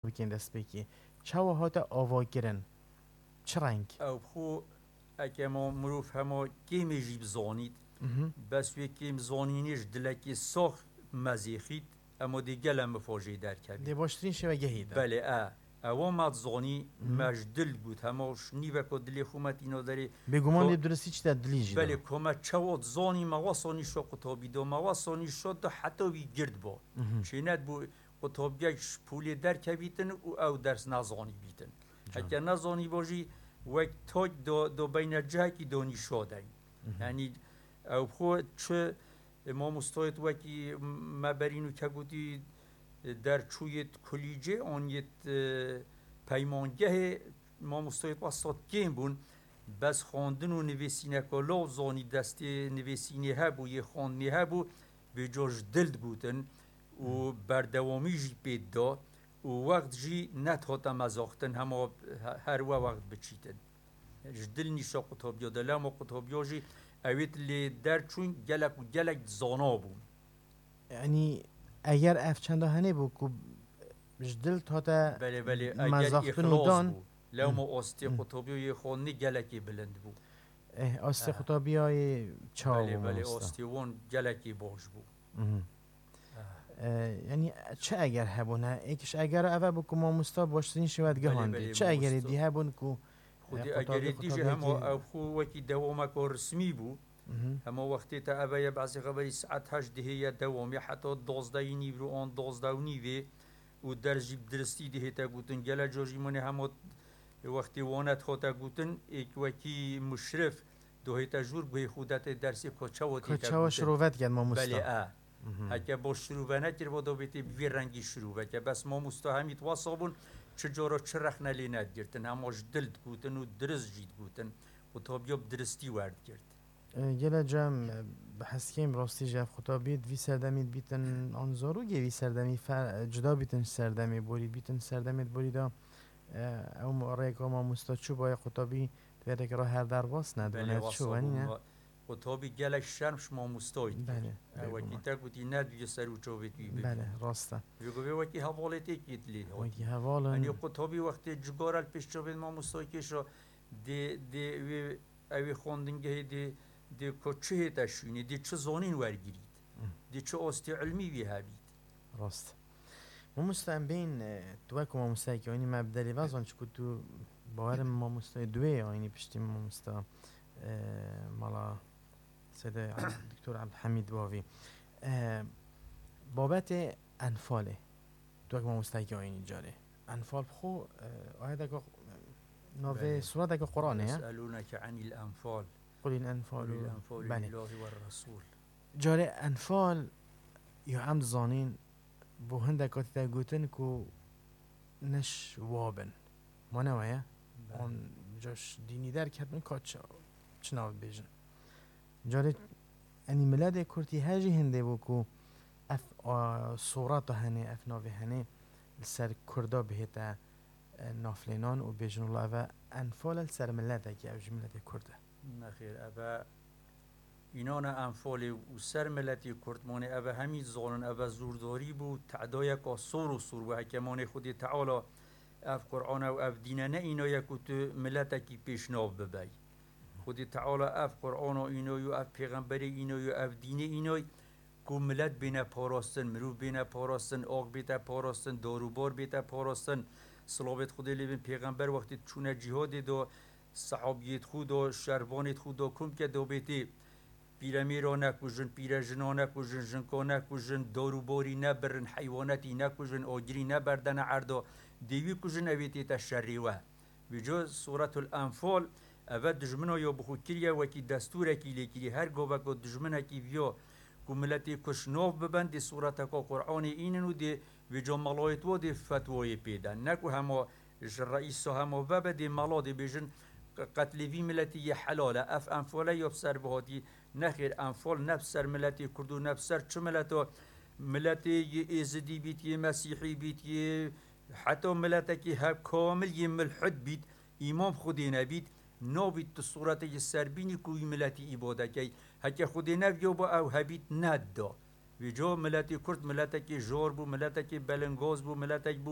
بکن دست بکی چاو هاتا آوا گرن چه رنگ؟ او خو اگه ما مروف همه کمی جیب زانید بس وی کم زانینیش دلکی ساخ مزیخید اما دیگه لم فاجی در کبید دی باشترین شوه گهیده بله او مات زانی مجدل بود هماش نیوه که دلی خومت اینو داری بگمان لی درستی چی دلی جیده بله کما چواد زانی مواسانی شو قطابی دو مواسانی شد حتی وی گرد با چیند بو قطابیش پولی در کبیتن او درس نزانی بیتن اگه نزانی باشی وقت تاج دو بین جهکی دونی شده یعنی او خود چه ما مستویت وکی مبرینو که گویی در چویت کلیجه آنیت پیمانگه ما مستویت واسط کم بون بس خواندن و نویسینه که لو زانی دستی نویسینه هبو یه خواندنه هبو به جاش دلد بودن و بردوامی جی پید دا و وقت جی نتهاتا مزاختن همه هر وقت بچیتن دل نیشا قطابیا دلم و قطابیا جی اوید لی در چون گلک زانا بون یعنی اگر اف چنده هنه بو که جدل تاتا بله مزاختن و دان لو ما آستی قطابیا یه خواندنی گلکی بلند بو آستی خطابی های چاو بله آستی وان گلکی باش بو یعنی چه اگر هبونه ایکش اگر اوه بو که ما مستا باشترین شود گهانده چه اگر دی هبون که خودی اگر دیجه هم او خو وکی دوام که رسمی بو اما وقتی تا اوه بعضی خبری ساعت 8 دهه دوامی حتی 12 نیو رو آن 12 و نیوه و در جیب درستی دهه تا گوتن گله جاجی منه همه وقتی وانت خواهد گوتن ایک وکی مشرف دوهی تا جور به خودت درسی کچاو شروعت کرد ما مستا بله اگه با شروع نکرد با دو بیتی بی رنگی شروع که بس ما مستا همیت واسابون چجورا چه رخ نلی ندگرتن هماش دلد گوتن و درست جید گوتن و تا بیاب درستی ورد کرد گله جام بحث کیم راستی جف خطابید وی سردمید بیتن آنزارو گه وی سردمی جدا بیتن سردمی بورید بیتن سردمید بورید او ریکا ما مستا چو بای خطابی تویده که را هر در باس ندونه چو ونی نه خطابی گلک شرمش ما مستاید بله وکی تا گوتی ندوی سر و چوبت بی بله راسته بگوی وکی حوالتی کیت لید وکی حوالن یعنی خطابی وقتی جگارل پیش چوبت ما مستایکش را دی اوی خوندنگه دی کچه تشوینی دی چه زانین ورگیرید دی چه آستی علمی بی هبید راست ما مستعم بین تو که ما مستعی که آینی مبدلی وزن چکو تو باورم ما مستعی دوی آینی پشتی ما مستعی مالا سيدي دكتور عبد الحميد باوی بابت انفاله تو اگه ما مستحقی آینی جاره انفال بخو آیه اگه نوه سورة اگه قرآنه يسألونك عن الأنفال قل الأنفال لله والرسول جاره انفال یا عمد زانین بو هنده کاتی تا گوتن که نش وابن ما نوه اون جاش دینی در کردن کات چناو بیجن جاره اني ملاد كورتي هاجي هندي بوكو اف صورات هني اف نوفي هني السر كردا بهتا نافلينان و بيجن الله افا انفال السر ملادك او جملة كردا نخير افا اینانا انفال و سر ملتی کردمانه افا همین زانن افا زورداری بو تعدای که سور و سور و حکمان خودی تعالی اف قرآن و اف دینه نه اینا یکو تو ملتکی پیشناو ببای خودی تعالی اف قرآن و اینوی و اف پیغمبر اینوی و اف دین اینوی که ملت بینه پاراستن مروف بینه پاراستن آق بیته پاراستن داروبار بیته پاراستن صلابت خودی لیبین پیغمبر وقتی چونه جهاد دو صحابیت خود و شربانت خود و کم که دو بیتی پیرمیرا نکوژن پیرجنا نکوژن جنکا نکوژن داروباری نبرن حیواناتی نکوژن آجری نبردن عردا دیوی کجن اویتی تا شریوه بجو سورة الانفال اول دجمنو یا بخود کریه وکی دستوره کی لیکری هر گوه که دجمنه کی بیا که ملتی کشناف ببند دی صورت که قرآن ایننو دی ویجا ملایت و دی فتوای پیدن نکو همه رئیس همه وبه دی ملا دی بیجن قتل وی ملتی حلاله اف انفاله یا بسر بهاتی نخیر انفال نفسر ملتی کردو نفسر چه ملتا ملتی ازدی بیت یه مسیحی بیت یه حتی ملتی که کامل یه ملحد بیت امام خودی نبید نابید تو صورت یه سربینی کوی ملتی عباده که هکه خودی نبیو با او هبید ند دا و جا ملتی کرد ملتی که جار بو ملتی که بلنگاز بو ملتی بو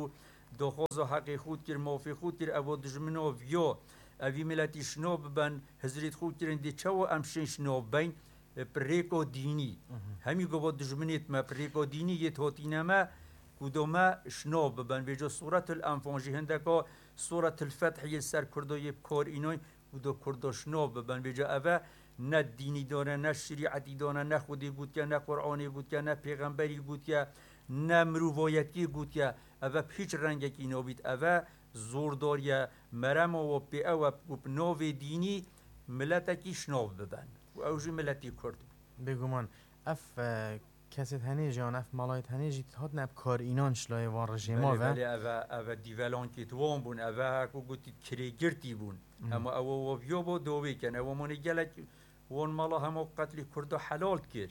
دخواز حقی خود کر موفی خود کر او دجمنو ویو اوی ملتی شنو ببن هزریت خود کرن دی چو امشن شنو بین پریکو دینی همی گو دجمنیت ما پریکو دینی یه توتینا ما کدوما شنو ببن بيجو سورة الأنفال جهندكو سورة الفتح يسر كردو يبكور إنوي ودو كردو شنو ببن بيجو أفا نه دینی دانه نه شریعتی دانه نه خودی گوتیا نه قرآنی گوتیا نه پیغمبری گوتیا نه مروایتی گوتیا اوه هیچ رنگی نبید اوه زورداریا مرم و پی او نوی دینی ملتکی شنو ببن و اوجی ملتی کرد بگومان اف کسی هنی جان اف مالایت هنی جیت هات نب کار اینان شلای وان رژیما و بله اوه دیولان که توان بون اوه هکو گوتی کریگرتی بون اما اوه ویو با دوی کن اوه مانی گلک وان مالا همو قتل کرد حلال کرد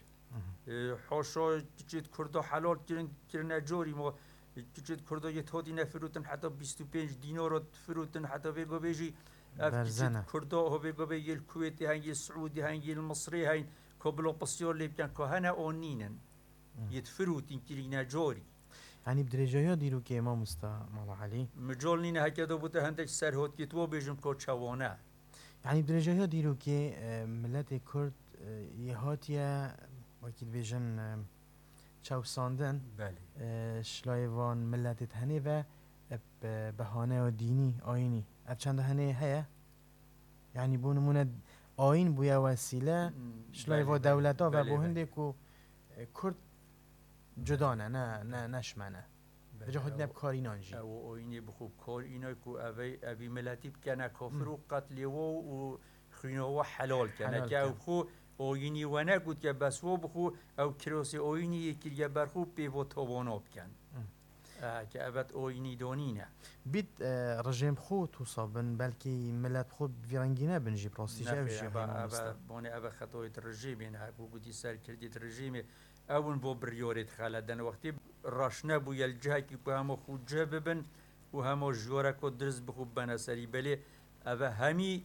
حاشا چیت کرد حلال کردن جوری ما چیت کرد یه تادی نفروتن حتی 25 دینار فروتن حتی بگو بیجی برزنه کرد ها بگو بیجی الکویتی هنگی سعودی هنگی المصری هنگ کابلا بسیار لیبکن که هنه آنینن يتفروتين كرينا جوري يعني بدرجة ديرو كي ما مستا مالا علي مجال نينا هكذا بوتا هندك سرهوت كتوا بيجم كو تشوانا يعني بدرجة ديرو كي ملت كرد يهاتيا وكيد بيجن تشاو ساندن بله شلايوان ملت تهني و بهانه و ديني آيني ابچند هني هيا يعني بونمونه آين بويا وسيلة شلايوا دولتا و بوهندكو کرد جدانه نه نشمنه بجا خود نب کاری نانجی او اینی بخوب کار اینا کو اوی ملتی بکنه کافر و قتل و خینو و حلال کنه که او خو اوینی و نگود که بس و بخو او کروسی اوینی یکی یه برخو پی و توانو بکن که اوت اوینی دونینه بیت رژیم خو تو صابن بلکی ملت خود ویرنگینه بنجی پراستیش اوشی بونه او خطایت رژیم نه اگو گودی سر کردید رژیم اون بو بریورت خالدن وقتی راش نبو یلجه کی که همو خود جه ببن و همو جوره که درست بخوب بناسری بله او همی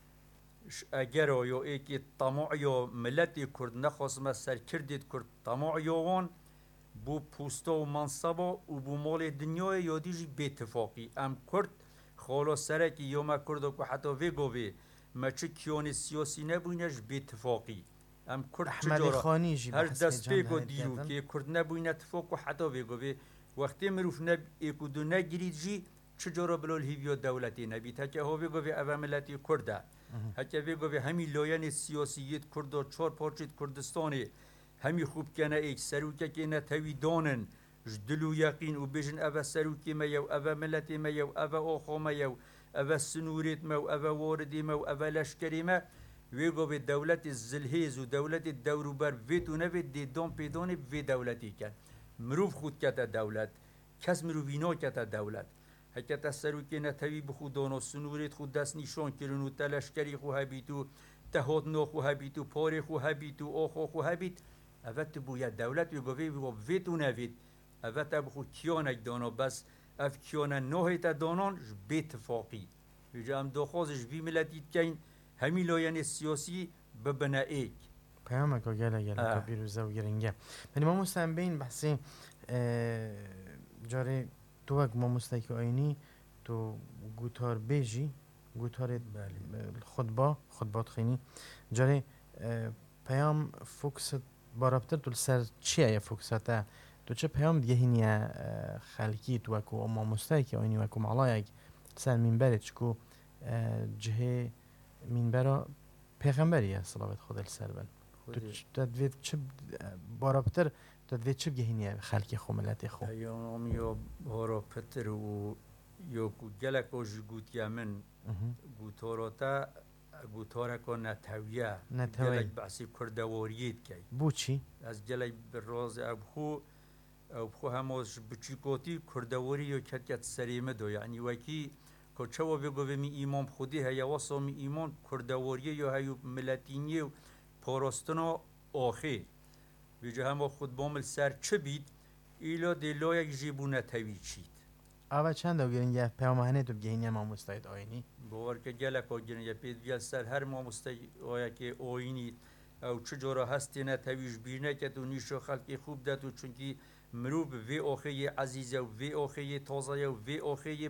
اگر او یا ایکی طماع یا ملتی کرد نخواست سر کردید کرد طماع یوان بو پوستا و منصبا و بو مال دنیای یادیجی بیتفاقی ام کرد خالا سرکی یا ما کرد که حتی ویگوی ما چه کیان سیاسی نبوینش بیتفاقی ام کرد احمد خانی جی هر دست پیگو دیرو که کرد نبوین اتفاق و حتی بگو به وقتی مروف نب ایکو دو نگیرید جی چجورا بلول هیویا دولتی نبید هکه ها بگو به اول ملتی کرده هکه بگو به همین لاین سیاسیت کرد و چار پارچید کردستانی همی خوب کنه ایک سروکه که نتوی دانن جدلو یقین و بیجن اول سروکی میو اول ملتی میو اول آخا میو اول سنوریت میو اول واردی میو اول لشکری میو ویگو به دولت الزلهیز و دولت دوروبر ویت و نوید دیدان پیدان وی دولتی کن مروف خود کتا دولت کس مروفینا کتا دولت هکتا سروکی نتوی بخود دانا سنوریت خود دست نیشان کرن و تلشکری خو هبیتو تهاد نو خو هبیتو پاری خو هبیتو آخا خو هبیت اوت بوید دولت ویگو ویت و نوید اوت بخود کیانک دانا بس اف کیانه نوهیت دانان بیتفاقی ویجا هم دخوازش بی ملتیت کن همی لاین سیاسی ببنه ایک پیامک و گله تا بیروزه و گرنگه ولی ما مستنبین بحثی جاره تو وقت ما مستکی آینی تو گوتار بیجی گوتار خطبات خینی جاره پیام فوکست بارابتر تو سر چیه یا فوکساته تو چه پیام دیگه هینیه خلکی تو وکو ما مستکی آینی وکو معلایک سر منبره چکو جهه منبرا پیغمبریه صلوات خدا لسر بن تو دوید چه بارابتر تو دوید چه بگهینیه خلکی خو ملتی خو ایام یا بارابتر و یا گلک و جگوتیا من گوتاراتا گوتارکا نتویه گلک بحثی کردواریت کی بو چی؟ از گلک براز ابخو هماش بچیکاتی کردواری یا کت سریمه دو یعنی وکی که چوا بگو می امام خودی هیا واسه می ایمان کردواریه یا هیو ملتینیه و پاراستنا آخه ویجا همه خود بامل سر چه بید ایلا دیلا یک جیبونه تاوی چید اول چند دو گرنگه پیامهنه تو بگهینی ما مستعد آینی؟ باور که گلک ها گرنگه پید گل سر هر ما مستعد آیا که آینی او چجورا هستی نتاویش بینه که تو نیشو خلقی خوب ده تو چونکی مروب وی آخی عزیزه و وی آخی تازه و وی آخی